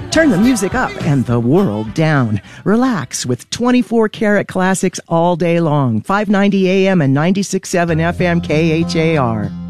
Turn the music up and the world down. Relax with 24-karat classics all day long. 590 AM and 96.7 FM KHAR.